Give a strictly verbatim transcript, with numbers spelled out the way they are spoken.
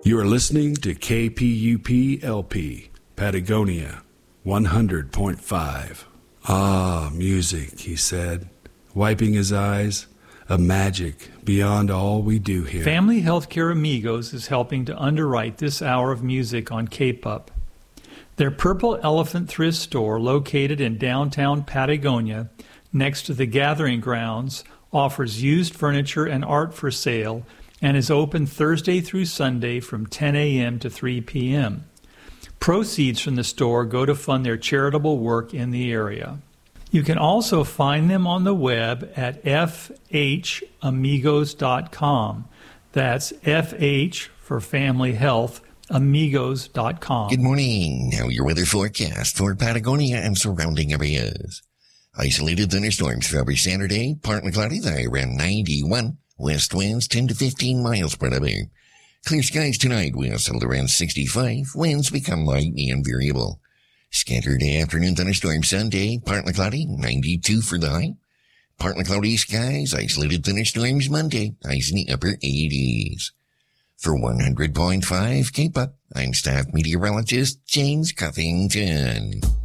You are listening to K P U P L P, Patagonia, one hundred point five. Ah, music, he said, wiping his eyes, a magic beyond all we do here. Family Healthcare Amigos is helping to underwrite this hour of music on K P U P. Their Purple Elephant thrift store, located in downtown Patagonia, next to the Gathering Grounds, offers used furniture and art for sale and is open Thursday through Sunday from ten a.m. to three p.m. Proceeds from the store go to fund their charitable work in the area. You can also find them on the web at f h amigos dot com. That's F H for Family Health, amigos dot com. Good morning. Now your weather forecast for Patagonia and surrounding areas. Isolated thunderstorms for every Saturday, partly cloudy, the high around ninety-one. West winds ten to fifteen miles per hour. Clear skies tonight, winds settled around sixty-five. Winds become light and variable. Scattered afternoon thunderstorms Sunday, partly cloudy, ninety-two for the high. Partly cloudy skies, isolated thunderstorms Monday, highs in the upper eighties. For one hundred point five K P U P, I'm staff meteorologist James Cuffington.